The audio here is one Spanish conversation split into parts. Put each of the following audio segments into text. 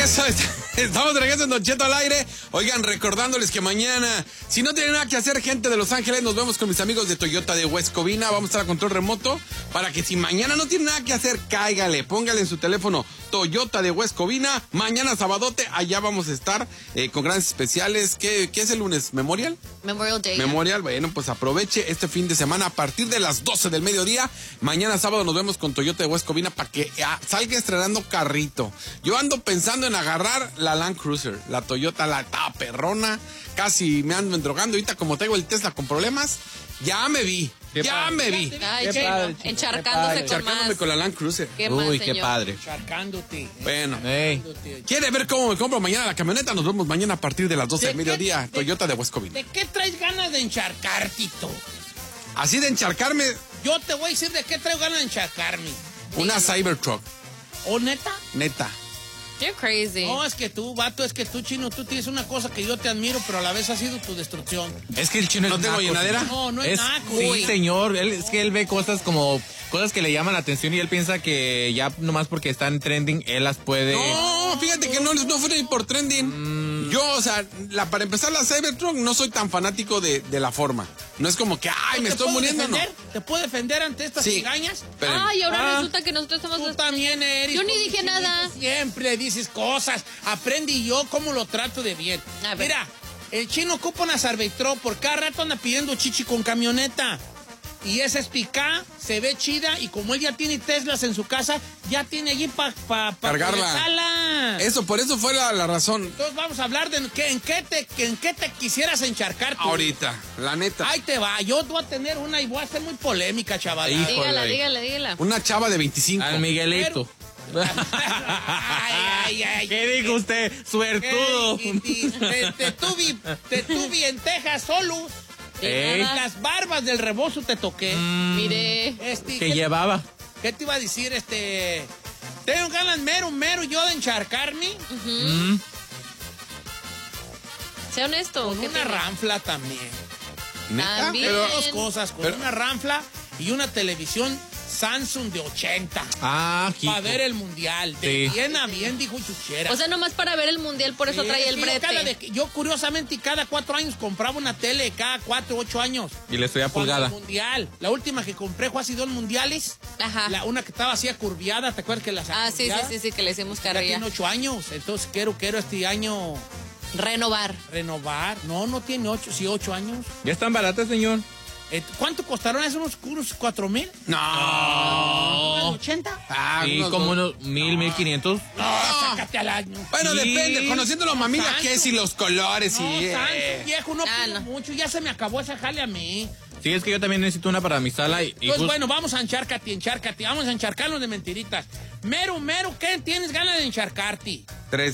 regreso, estamos de regreso en Don Cheto al aire. Oigan, recordándoles que mañana, si no tienen nada que hacer, gente de Los Ángeles, nos vemos con mis amigos de Toyota de West Covina. Vamos a estar a control remoto para que si mañana no tienen nada que hacer, cáigale, póngale en su teléfono Toyota de West Covina. Mañana sabadote, allá vamos a estar con grandes especiales. ¿Qué es el lunes? ¿Memorial? Memorial Day. Memorial, bueno, pues aproveche este fin de semana a partir de las 12 del mediodía. Mañana sábado nos vemos con Toyota de West Covina para que salga estrenando carrito. Yo ando pensando en agarrar la Land Cruiser, la Toyota, la perrona. Casi me ando drogando. Ahorita como tengo el Tesla con problemas, ya me vi. Me vi. Ay, encharcándose con la Land Cruiser. Uy, qué padre. Encharcándote. Bueno. ¿Quiere ver cómo me compro mañana la camioneta? Nos vemos mañana a partir de las 12 del mediodía. Toyota de West Covina. ¿De qué traes ganas de encharcar, Tito? Así de encharcarme. Yo te voy a decir de qué traigo ganas de encharcarme. Una Cybertruck. ¿O neta? Neta. You're crazy. No, es que tú, vato, Chino, tú tienes una cosa que yo te admiro, pero a la vez ha sido tu destrucción. Es que el Chino ¿No es tengo naco, llenadera? No es naco. Sí, señor. Es que él ve cosas que le llaman la atención y él piensa que ya nomás porque están trending, él las puede... No, fíjate que no fue ni por trending. Yo, o sea, para empezar la Cybertruck no soy tan fanático de la forma. No es como que, ay, me estoy muriendo, ¿no? ¿Te puedo defender ante estas cigañas? Ay, ahora resulta que nosotros somos... Tú también eres... Yo ni dije nada. Siempre dices cosas. Aprendí yo cómo lo trato de bien. Mira, el Chino ocupa una Cybertruck, por cada rato anda pidiendo chichi con camioneta. Y esa es picá, se ve chida, y como él ya tiene Teslas en su casa, ya tiene allí para cargarla. Por eso fue la razón. Entonces vamos a hablar de en qué te quisieras encharcar tú. Ahorita, la neta. Ahí te va, yo voy a tener una y voy a ser muy polémica, chaval. Dígala. Una chava de 25. Al Miguelito. Ay. ¿Qué dijo usted? Suertudo. Te tuve en Texas solo. Las barbas del rebozo te toqué. Mire. ¿Qué llevaba? ¿Qué te iba a decir? Tengo ganas mero yo de encharcarme. Sea honesto. Con una ranfla también. ¿Neta? Pero dos cosas, con una ranfla y una televisión Samsung de 80. Para ver el mundial. Bien, dijo Chuchera. O sea, nomás para ver el mundial, por eso trae el brete. Yo, curiosamente, cada 4 años compraba una tele, cada 4, 8 años. Y le estoy a pulgada. El mundial. La última que compré fue hace 2 mundiales. Ajá. Una que estaba así curviada, ¿te acuerdas que la sacamos? Sí, que le hicimos carrilla. Tiene 8 años, entonces quiero este año... Renovar. No tiene 8, sí, 8 años. ¿Ya están baratas, señor? ¿Cuánto costaron esos unos 4,000? No. ¿80? Sí, como unos 1,500. No, sácate al año. Bueno, depende, conociéndolo mamila, qué si los colores y... Samsung, viejo, no pido mucho, ya se me acabó esa jale a mí. Sí, es que yo también necesito una para mi sala pues bueno, vamos a encharcarte, vamos a encharcarnos de mentiritas. Mero, ¿qué tienes ganas de encharcarte?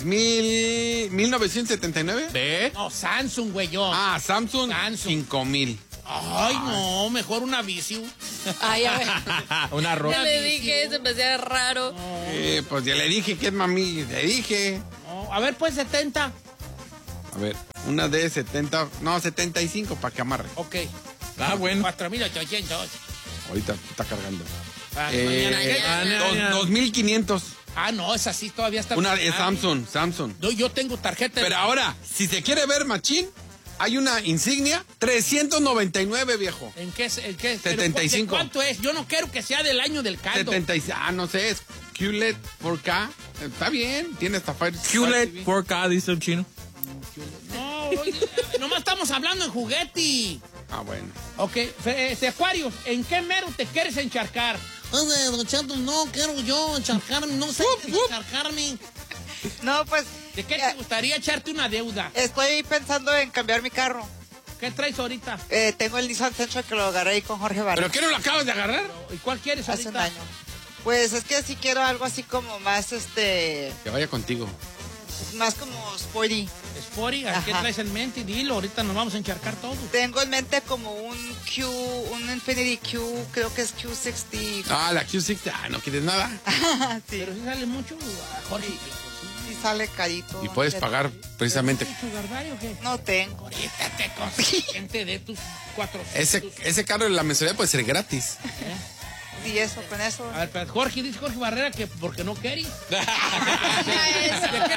3,979. ¿De? No, Samsung, güeyón. Samsung. 5,000. Ay, no, mejor una Vizio. Ay, a ver. Una roja. Ya le dije, se me hacía raro. Pues ya le dije que es mami, le dije. No, a ver, pues 70. A ver, una de 70, no, 75 para que amarre. Ok. Bueno. 4,800. Ahorita está cargando. Mañana. 2,500. No, esa sí todavía está. Una es Samsung. No, yo tengo tarjeta. Pero ahora, si se quiere ver machín, hay una insignia, 399, viejo. ¿En qué? 75. ¿Cuánto es? Yo no quiero que sea del año del caldo. 75. No sé, es QLED 4K. Está bien, tiene esta Fire. QLED 4K, dice el Chino. No, nomás estamos hablando en juguete. Bueno. Ok, Acuarios, ¿en qué mero te quieres encharcar? Oye, Don Cheto, no quiero yo encharcarme, no sé encharcarme. No, pues... ¿De qué te gustaría echarte una deuda? Estoy pensando en cambiar mi carro. ¿Qué traes ahorita? Tengo el Nissan Sentra que lo agarré ahí con Jorge Barrio. ¿Pero qué no lo acabas de agarrar? ¿Y cuál quieres hace ahorita? un año. Pues es que sí quiero algo así como más, Que vaya contigo. Más como sporty. Sporty, ¿a qué traes en mente? Dilo, ahorita nos vamos a encharcar todo. Tengo en mente como un Infinity Q, creo que es Q60. La Q60, no quieres nada. Sí. Pero sí sale mucho, Jorge. Sí sale carito. Y puedes pagar precisamente. ¿Tienes sugar daddy o qué? No tengo. Ahorita te consciente de tus 400. Ese carro en la mensualidad puede ser gratis. Y eso, con eso. A ver, pero dice Jorge Barrera que porque no quería. ¿De qué traes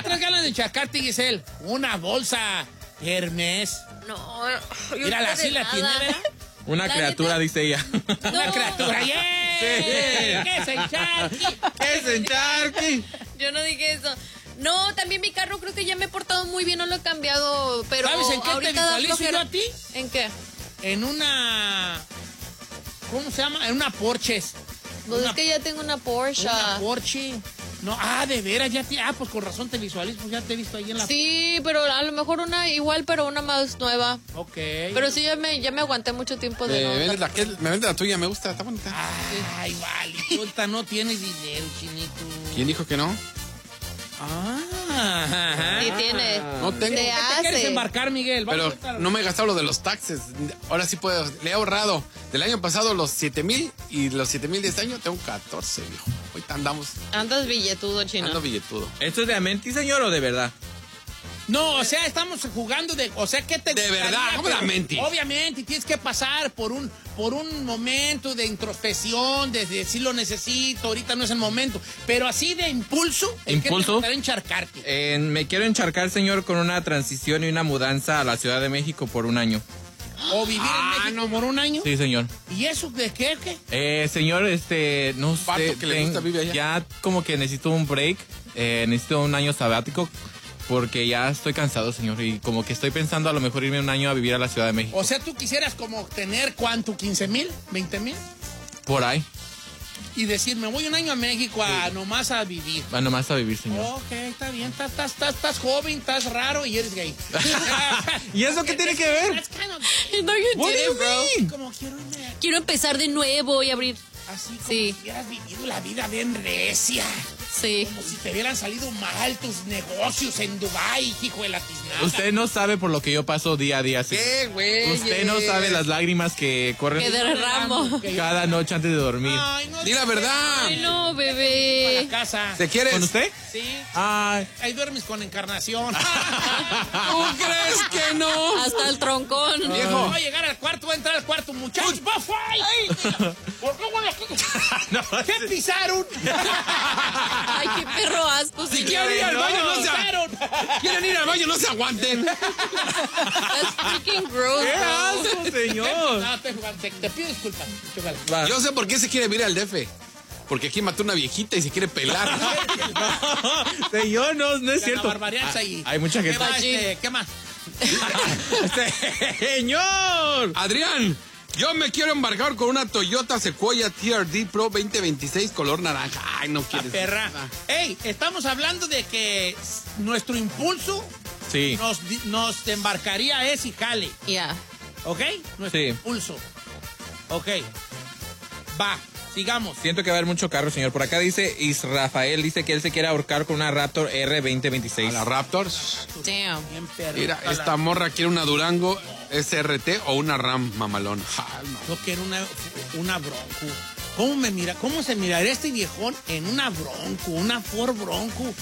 encharcarte, Giselle? Una bolsa Hermes. No, yo Mírala, no así de la nada. tiene, ¿verdad? Una La criatura, neta- dice ella. Una criatura. ¡Yeah! ¿Qué es encharqui? ¿Qué es encharqui? Yo no dije eso. No, también mi carro creo que ya me he portado muy bien, no lo he cambiado, pero ¿Sabes en qué te ahorita da visualizo flojera. yo a ti? ¿En qué? En una... ¿Cómo se llama? En una Porsche. Pues es que ya tengo una Porsche. Una Porsche. No, de veras, ya te... pues con razón te visualizo, pues ya te he visto ahí en la... Sí, pero a lo mejor una igual, pero una más nueva. Ok. Pero sí, ya me aguanté mucho tiempo de no. Me vende la tuya, me gusta, está bonita. Ay, vale, tú ahorita no tienes dinero, chinito. ¿Quién dijo que no? Sí tiene. No tengo. Se ¿Qué te quieres hace. embarcar, Miguel? Vamos Pero a no me he gastado lo de los taxes. Ahora sí puedo. Le he ahorrado del año pasado los 7,000 y los 7,000 de este año tengo 14, viejo. Ahorita andamos. Andas billetudo, chino. Ando billetudo. ¿Esto es de Amenti, señor, o de verdad? No, o sea, estamos jugando de... O sea, ¿qué te De gustaría? verdad, ¿cómo Pero, la menti? Obviamente, tienes que pasar por un momento de introspección, de decir lo necesito, ahorita no es el momento. Pero así de impulso, ¿en qué te ¿Impulso? gustaría encharcarte? Me quiero encharcar, señor, con una transición y una mudanza a la Ciudad de México por un año. ¿O vivir en México por un año? Sí, señor. ¿Y eso de qué? Señor, no Vato sé. que le gusta vive allá. Ya como que necesito un break. Necesito un año sabático. Porque ya estoy cansado, señor. Y como que estoy pensando a lo mejor irme un año a vivir a la Ciudad de México. O sea, tú quisieras como tener, ¿cuánto? ¿15,000? ¿20,000? Por ahí. Y decir, me voy un año a México nomás a vivir. Va nomás a vivir, señor. Ok, está bien, estás joven, estás raro y eres gay. ¿Y eso qué tiene que ver? That's kind of- No, you What do you didn't, bro. mean? Como quiero irme Quiero empezar de nuevo y abrir. así como Sí. si hubieras vivido la vida bien recia. Sí. Como si te hubieran salido mal tus negocios en Dubái, hijo de la tiznada. Usted no sabe por lo que yo paso día a día, señor. ¿Qué, güey? Usted no sabe las lágrimas que corren Que derramo. cada noche antes de dormir. Ay, no. Di la verdad. Ay, no, A la bebé. casa. ¿Te quieres? ¿Con usted? Sí. Ay. Ahí duermes con Encarnación. ¿Tú crees que no? Hasta el troncón. Viejo. Va a llegar al cuarto, va a entrar al cuarto, muchachos. ¡Va, fight! ¿Por qué huele aquí? No, ¿Qué pisaron? Ay, qué perro asco. Si señor. quieren ir al baño, no se pisaron. quieren ir al baño, no se aguanten. That's freaking gross, ¡Qué bro. asco, señor! No, te pido disculpas. Chúpala. Va. Yo sé por qué se quiere ir al DF. Porque aquí mató una viejita y se quiere pelar. Señor, no es La cierto. barbaridad ahí. Hay mucha ¿Qué gente. más? ¿Qué más? Señor. Adrián, yo me quiero embarcar con una Toyota Sequoia TRD Pro 2026 color naranja. Ay, no La quieres. perra. Ey, estamos hablando de que nuestro impulso Sí. nos embarcaría es y jale. Ya. ¿Ok? Nuestro Sí. impulso. Ok. Va, sigamos. Siento que va a haber mucho carro, señor. Por acá dice Israfael, dice que él se quiere ahorcar con una Raptor R 2026. A la Raptors. Damn. Bien perro. Mira, esta morra quiere una Durango SRT o una Ram mamalón. Ay, no. Yo quiero una Bronco. ¿Cómo se miraría este viejón en una Bronco? Una Ford Bronco.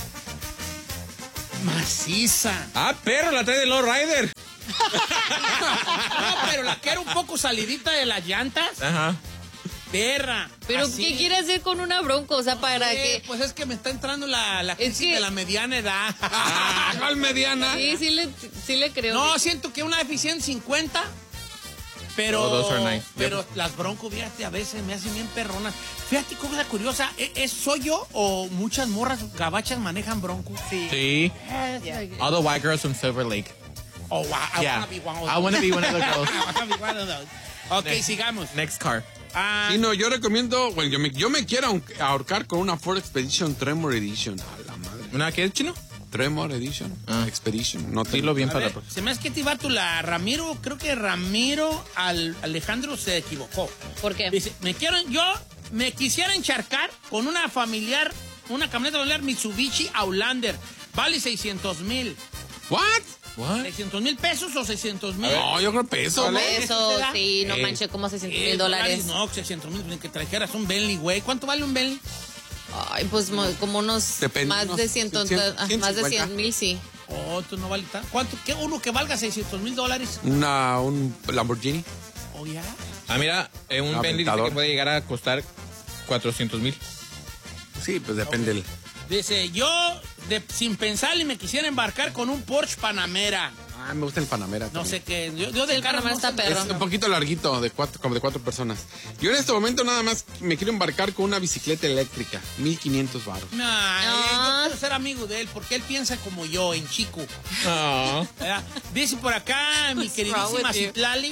Maciza. Ah, perro, la trae de Low Rider. No, pero la quiero un poco salidita de las llantas. Ajá. Perra. Pero, así. ¿qué quiere hacer con una Bronco? O sea, para que... Pues es que me está entrando la crisis que- de la mediana edad. Ah, ¿cuál mediana? Sí, sí le creo. No, siento que una F-150, pero, Oh, those are nice. pero las Bronco, fíjate, a veces me hacen bien perronas. Fíjate, cosa curiosa, ¿soy yo o muchas morras gabachas manejan Bronco? Sí. All the white girls from Silver Lake. Oh, wow, I Yeah. wanna be one of I want to be one of the girls. I wanna be one of those. Ok, sigamos. Next car. Ah, Sí, no, yo recomiendo, bueno, yo me quiero ahorcar con una Ford Expedition Tremor Edition. A la madre. ¿Una qué, chino? Tremor Edition. Ah. Expedition. No te Dilo bien a para ver, la próxima. se me hace que te va la Ramiro, creo que Ramiro Alejandro se equivocó. ¿Por qué? Dice, yo me quisiera encharcar con una camioneta familiar Mitsubishi Outlander. Vale 600,000. ¿What? What? 600,000 pesos o 600,000. No, yo creo peso, Como ¿no? eso, sí, no Eh, manches, como 600,000 dólares. No, 600,000, que trajeras un Bentley, güey. ¿Cuánto vale un Bentley? Ay, pues como unos Depende, más unos de 100, 100, más de 150. 100,000, sí. Oh, tú no vale tanto. ¿Cuánto? ¿Qué uno que valga 600,000 dólares? Un Lamborghini. Oh, ya. Ah, mira, un Un Bentley dice aventador. que puede llegar a costar 400,000. Sí, pues depende. Dice, sin pensar y me quisiera embarcar con un Porsche Panamera. Ah, me gusta el Panamera. No también. sé qué. Yo de El carro Panamera no está sé. perro. Es un poquito larguito, como de 4 personas. Yo en este momento nada más me quiero embarcar con una bicicleta eléctrica, 1,500 baros. Ay, No. yo quiero ser amigo de él porque él piensa como yo, en chico. No. ¿Verdad? Dice por acá mi What's wrong queridísima with you? Citlali.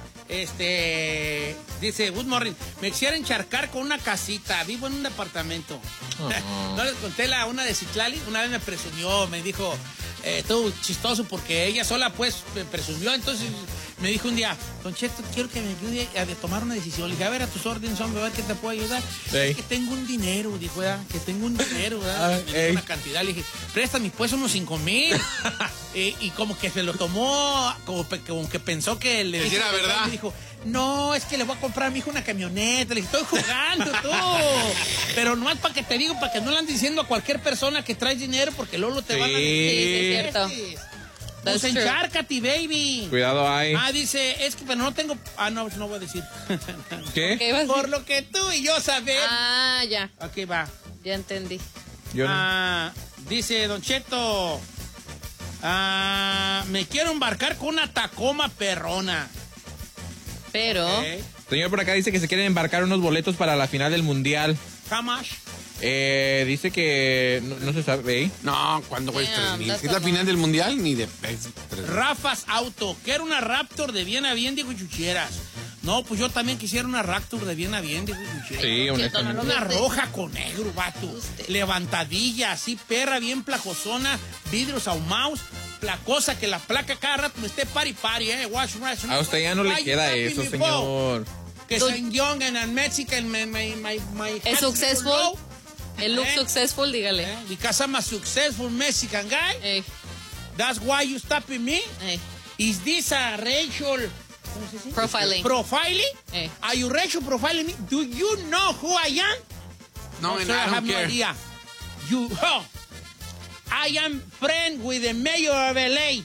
Dice, good morning. Me quisiera encharcar con una casita. Vivo en un departamento. Oh. No les conté una de Citlali. Una vez me presumió, me dijo, todo chistoso porque ella sola pues me presumió. Entonces me dijo un día, Don Cheto, quiero que me ayude a tomar una decisión. Le dije, a ver, a tus órdenes, hombre, a ver qué te puedo ayudar. Ey. Es que tengo un dinero, dijo, ¿verdad? Que tengo un dinero, ¿verdad? Me dijo una cantidad. Le dije, préstame pues unos 5,000. Y como que se lo tomó, como que pensó que le Que sí era verdad. Me dijo, no, es que le voy a comprar a mi hijo una camioneta. Le dije, estoy jugando tú. Pero no es para que te digo, para que no le andes diciendo a cualquier persona que traes dinero, porque luego te van a Sí. Sí, es cierto. Pues That's true. encárcate, baby. Cuidado ahí. Dice, es que pero no tengo. No voy a decir. ¿Qué? ¿Qué ibas a Por decir? lo que tú y yo sabemos. Ya. Ok, va. Ya entendí. Yo no. Dice Don Cheto, me quiero embarcar con una Tacoma perrona. Pero... Ok. Señor por acá dice que se quieren embarcar unos boletos para la final del mundial. How much? Dice que no se sabe. ¿eh? No, ¿cuándo güey? Damn, 3,000. that's ¿Es la a final lot. del mundial? Ni de peso. 3,000. Rafas Auto, quiero una Raptor de bien a bien, dijo Chucheras. No, pues yo también quisiera una Raptor de bien a bien, dijo Chucheras. Sí, honestamente. Una roja con negro, vato. Usted. Levantadilla, así, perra, bien plajosona, vidrios ahumados, placosa, que la placa cada rato me esté pari, wash. A usted ya no le Why queda you eso, tapping me for? señor. Que Tú- soy young and Mexican, my ¿Es successful? El look Eh. successful, dígale. Because I'm a successful Mexican guy, Ey, that's why you stopping me. ey. Is this a racial Profiling. profiling? Eh. Are you racial profiling me? Do you know who I am? No, sir, I I don't have no care. idea. I am friend with the mayor of LA.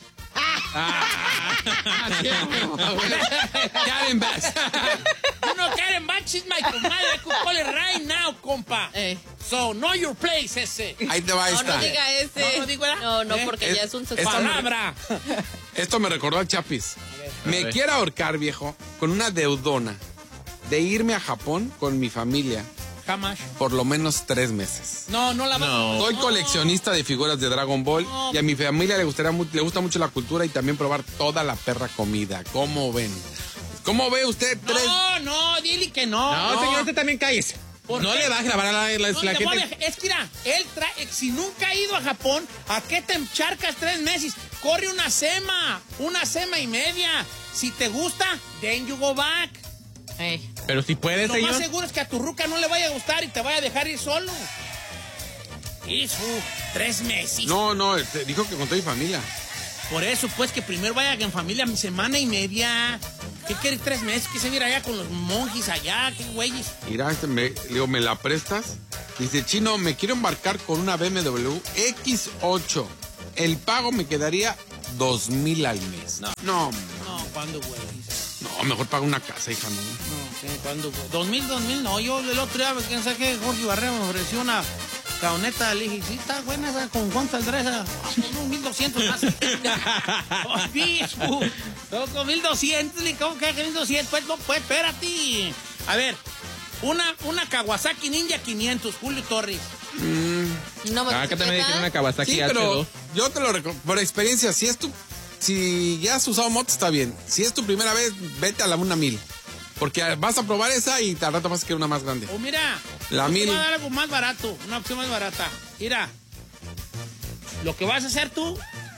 Karen Bass. You know Karen Batch is my comadre. I could call it right now, compa. Ey. So, know your place, ese. Ahí te va No, esta. no diga ese. No, no digo, ¿verdad? No, porque Es- ya es un esta successful. Palabra. Esto me recordó al Chapis. Me ver. quiero ahorcar, viejo, con una deudona de irme a Japón con mi familia Jamás. por lo menos 3 meses. No, no la va No. Soy coleccionista de figuras de Dragon Ball y a mi familia le gusta mucho la cultura y también probar toda la perra comida. ¿Cómo ven? ¿Cómo ve usted 3? No, dile que no. No, señor, usted también cállese. ¿Por No qué? le va a grabar a la No, le voy a gente. viajar. Es que mira, él si nunca ha ido a Japón, ¿a qué te encharcas 3 meses? Corre una sema y media. Si te gusta, then you go back. Ey. Pero si puede, Lo señor. más seguro es que a tu ruca no le vaya a gustar y te vaya a dejar ir solo. Eso, 3 meses. No, dijo que con toda mi familia. Por eso, pues, que primero vaya en familia mi semana y media. ¿Qué quieres 3 meses? Que se viera allá con los monjes allá, qué güeyes. Mira, le digo, ¿me la prestas? Dice, Chino, me quiero embarcar con una BMW X8. El pago me quedaría 2,000 al mes. No, No, ¿cuándo, güey? no, mejor pago una casa, hija mía. No, ¿cuándo, güey? 2000, no. Yo el otro día, ¿quién sabe qué? Jorge Barrera me ofreció una camioneta. Le dije, sí, está buena esa, ¿con cuánto saldrá esa? Con 1,200 más. Oh, bicho. Con 1,200, le dije, ¿cómo que 1,200? Pues, no, pues, espérate. A ver, una Kawasaki Ninja 500, Julio Torres. No me Acá también tiene una Kawasaki Sí, H2. pero yo te lo recomiendo. Por experiencia, si ya has usado moto, está bien. Si es tu primera vez, vete a la una 1000. Porque vas a probar esa y al rato vas a querer una más grande. O mira, La te 1000. voy a dar algo más barato, una opción más barata. Mira, lo que vas a hacer tú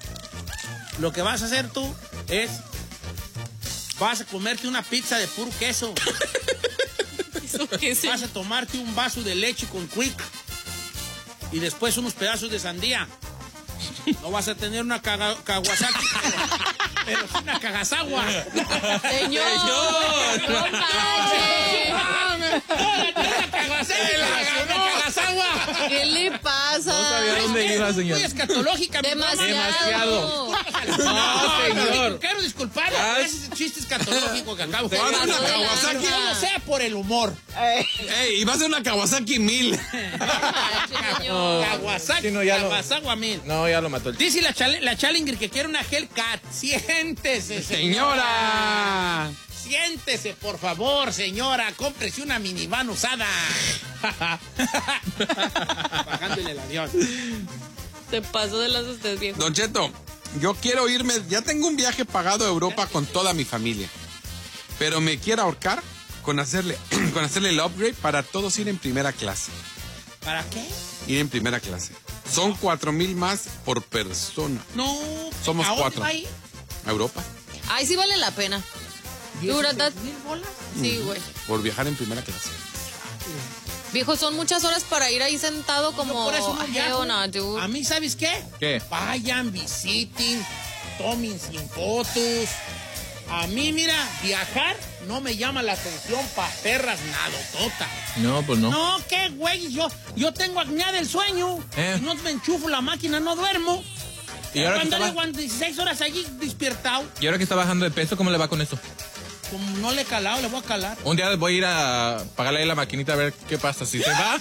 es, vas a comerte una pizza de puro queso. ¿Eso qué es? Vas a tomarte un vaso de leche con Quick y después unos pedazos de sandía. No vas a tener una Kawasaki, pero sí una Kagasawa. Señor, no manches. Una Kawasaki, una Kagasawa. ¿Qué le pasa? pasa? No sabía dónde iba, señor. Muy escatológica, mi Demasiado. No, señor. Quiero disculpar ese chiste escatológico que acabo de Te vas a hacer. una Kawasaki. Todo sea por el humor. Ey, y vas a una Kawasaki 1000. Kawasaki, Sí, no, ya lo- Kawasaki a mil. No, ya lo mató el Dice la Challenger que quiere una Hellcat. Siéntese, Señora. Siéntese, por favor, señora. Cómprese una minivan usada. Bajándole el avión. Te pasó de las ustedes, viejo. Don Cheto, yo quiero irme, ya tengo un viaje pagado a Europa con toda mi familia, pero me quiero ahorcar con hacerle el upgrade para todos ir en primera clase. ¿Para qué? Ir en primera clase. Son 4,000 más por persona. No. Somos ¿a dónde 4. va a ir? A Europa, Ay, sí vale la pena. Dura, 16,000 bolas. Sí, güey. por viajar en primera clase. Viejo, son muchas horas para ir ahí sentado como... Por eso no Hell viajo. no, dude. A mí, ¿sabes qué? ¿Qué? Vayan, visiten, tomen sin fotos. A mí, mira, viajar no me llama la atención pa' perras nadotota. No, pues no. No, qué güey, yo tengo apnea del sueño. Si no me enchufo la máquina, no duermo. ¿Y ahora, que Cuando está, 16 horas allí despiertado. y ahora que está bajando de peso, ¿cómo le va con eso? Como no le he calado, le voy a calar. Un día voy a ir a pagarle ahí la maquinita a ver qué pasa. Si se va.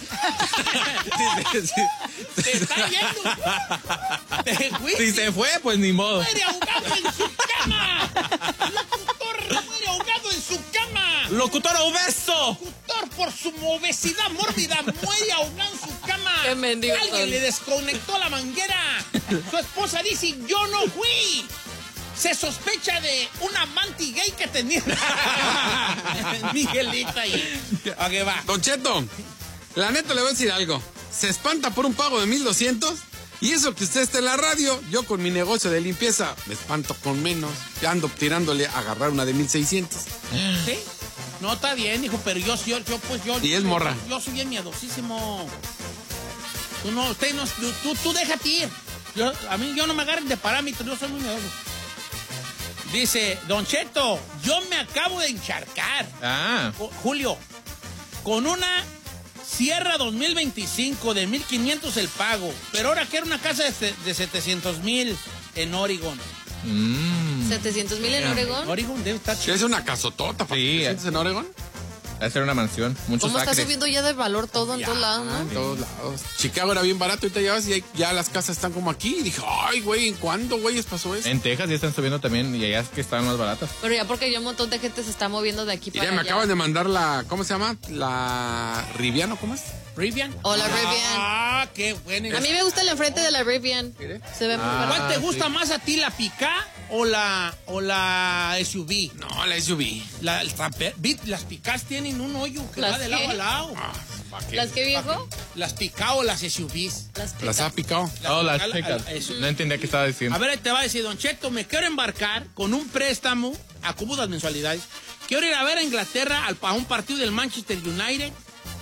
¡Te está yendo! ¡Te fuiste! Si se fue, pues ni modo. ¡Muere ahogado en su cama! ¡Locutor muere ahogado en su cama! ¡Locutor obeso! Locutor por su obesidad mórbida muere ahogado en su cama. Qué mendigo Alguien son. le desconectó la manguera. Su esposa dice, yo no fui. Se sospecha de un amante gay que tenía Miguelita ahí. ¿A qué va? Don Cheto, la neta le voy a decir algo. Se espanta por un pago de 1,200 y eso que usted está en la radio, yo con mi negocio de limpieza me espanto con menos. Ya ando tirándole a agarrar una de 1,600. ¿Sí? No, está bien, hijo, pero yo Y es morra. Yo soy bien miedosísimo. Tú no, usted no, tú déjate ir. A mí no me agarren de parámetros, yo soy muy miedoso. Dice, Don Cheto, yo me acabo de encharcar. Ah. Julio, con una Sierra 2025 de 1,500 el pago, pero ahora quiero una casa de 700,000 en Oregon. 700,000 en Oregón. Oregon debe estar ¿Qué chido. es una casotota? ¿Para Sí. que te sientes en Oregón? Va a ser una mansión. Muchos ¿Cómo está acres. subiendo ya de valor todo en todos lados, En no? todos lados. Chicago era bien barato, ahorita ya vas y ya las casas están como aquí. Y dije, ay, güey, ¿en cuándo, güeyes, pasó eso? En Texas ya están subiendo también y allá es que están más baratas. Pero ya porque ya un montón de gente se está moviendo de aquí Y ya para me allá. acaban de mandar la, ¿cómo se llama? La Riviano, ¿cómo es? Rivian. Hola, Rivian. Ah, qué bueno. A mí me gusta el enfrente de la Rivian. Se ve muy barato. ¿Cuál te gusta más a ti, la Pickup o la SUV? No, la SUV. Las Pickups tienen un hoyo que ¿Las va de qué? lado a lado. ¿Para qué? ¿Las que viejo? Las Pickup o las SUVs. Las ha picado. Oh, las Pickup, pickup. eso. No entendía qué estaba diciendo. A ver, ahí te va a decir, Don Cheto, me quiero embarcar con un préstamo a cómodas mensualidades. Quiero ir a ver a Inglaterra a un partido del Manchester United.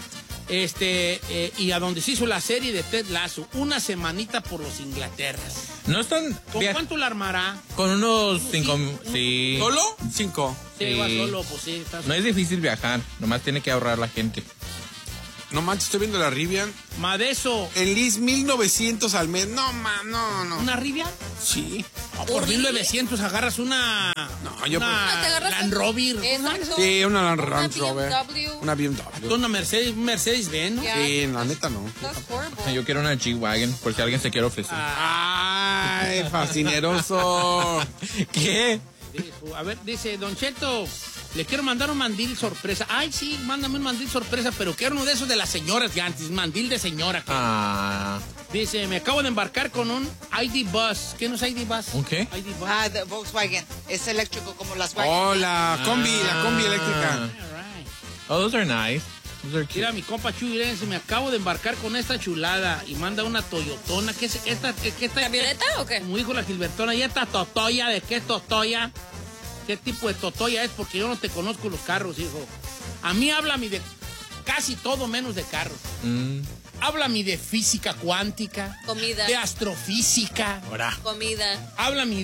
Y a donde se hizo la serie de Ted Lasso, una semanita por los Inglaterras. No están. ¿Con cuánto la armará? Con unos 5. Sí. ¿Solo? 5. Sí, Sí. va solo, pues sí. No es difícil viajar. Nomás tiene que ahorrar la gente. No manches, estoy viendo la Rivian. Madeso, El Liz, 1,900 al mes. No, no. ¿una Rivian? Sí. Por 1,900 agarras una. No, yo Ah, te agarras Land Rover. Exacto. Sí, una Range Rover. BMW. Una BMW. Una Mercedes Benz, ¿no? Ya. Sí, la neta no. That's horrible. Yo quiero una G-Wagon por si alguien se quiere ofrecer. Ay, fascineroso. ¿Qué? A ver, dice Don Cheto, le quiero mandar un mandil sorpresa. Ay, sí, mándame un mandil sorpresa, pero quiero uno de esos de las señoras de antes, mandil de señora. Ah. Dice, me acabo de embarcar con un ID Bus. ¿Qué no es ID Bus? ¿Un qué? ID Bus. Ah, de Volkswagen. Es eléctrico como las Wagen. Oh, la combi eléctrica. All right. Oh, those are nice. Those are cute. Mira, mi compa Chuy, dice, me acabo de embarcar con esta chulada y manda una Toyotona. ¿Qué es esta? ¿Camioneta o qué? Como dijo la Gilbertona, ¿y esta Totoya? ¿De qué Totoya? ¿Qué tipo de Totoya es? Porque yo no te conozco los carros, hijo. A mí háblame de casi todo menos de carros. Háblame de física cuántica. Comida. De astrofísica. Comida. Háblame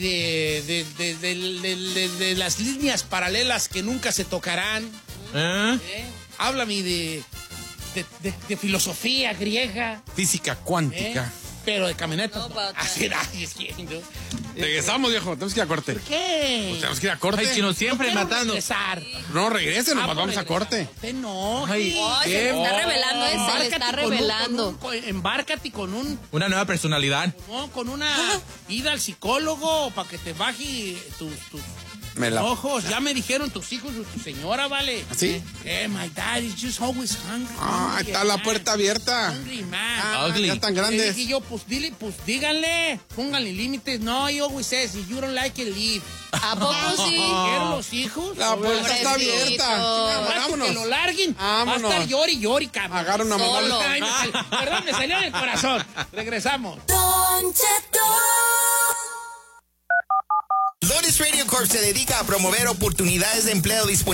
de las líneas paralelas que nunca se tocarán. ¿Eh? Háblame de de filosofía griega. Física cuántica. Pero de camioneta. No, pa' Así era, es que, ¿no? Regresamos, viejo. Tenemos que ir a corte. ¿Por qué? Pues tenemos que ir a corte. Ay, Chino, siempre Quiero matando. regresar. No, regresen, nomás por vamos a regresar. corte. Usted no. Ay, Ay, ¿qué? se le está revelando, se le Embárcate está con revelando. Embárcate con Una nueva personalidad. con una ida al psicólogo para que te baje tus Me la- ojos. Ya me dijeron tus hijos o tu señora, ¿vale? ¿Sí? My dad is just always hungry. Ah, está la puerta abierta. Hungry man. Ah, Ugly. ya tan Le grandes. dije yo, pues díganle, pónganle límites. No, he always says, if you don't like it, leave. ¿A poco sí? ¿Dijeron los hijos? La puerta está Pobrecito. abierta. Nomás Vámonos. que lo larguen. Vámonos. Va a estar llori, cabrón. Agarra una Solo. mamá. Ay, perdón, me salió del corazón. Regresamos. Lotus Radio Corp se dedica a promover oportunidades de empleo disponibles